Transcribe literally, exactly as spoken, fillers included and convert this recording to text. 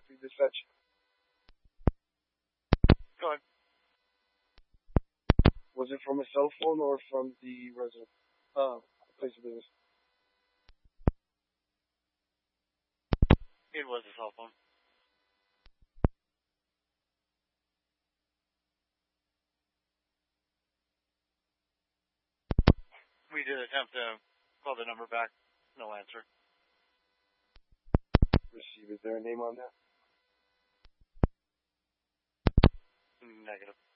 three dispatch. Go ahead. Was it from a cell phone or from the resident? Uh, place of business. It was a cell phone. We did attempt to call the number back. No answer. Receive. Is there a name on that? Negative.